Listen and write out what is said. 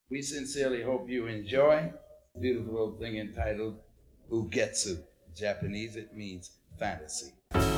We sincerely hope you enjoy this beautiful little thing entitled Ugetsu. In Japanese, it means fantasy.